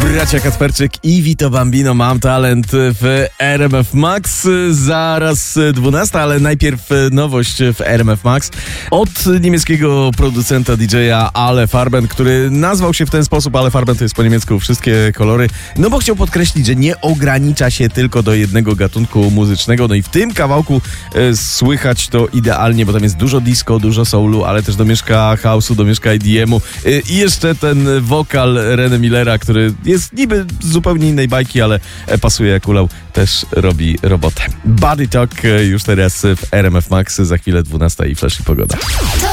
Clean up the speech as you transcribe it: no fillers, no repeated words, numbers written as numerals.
Bracia Kacperczyk i Vito Bambino, Mam Talent w RMF Max. Zaraz 12, ale najpierw nowość w RMF Max od niemieckiego producenta DJ-a Ale Farben, który nazwał się w ten sposób. Ale Farben to jest po niemiecku wszystkie kolory, no bo chciał podkreślić, że nie ogranicza się tylko do jednego gatunku muzycznego. No i w tym kawałku słychać to idealnie, bo tam jest dużo disco, dużo soulu, ale też domieszka house'u, domieszka EDM-u i jeszcze ten wokal Rene Millera, który jest niby z zupełnie innej bajki, ale pasuje jak ulał, też robi robotę. Body Talk już teraz w RMF Max, za chwilę 12 i Flash i pogoda.